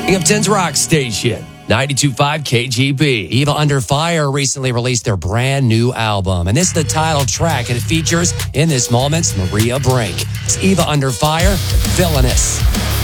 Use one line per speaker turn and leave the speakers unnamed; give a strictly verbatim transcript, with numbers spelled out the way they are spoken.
Binghamton's Rock Station, ninety-two point five K G B.
Eva Under Fire recently released their brand new album, and this is the title track, and it features, in this moment, Maria Brink. It's Eva Under Fire, Villainous.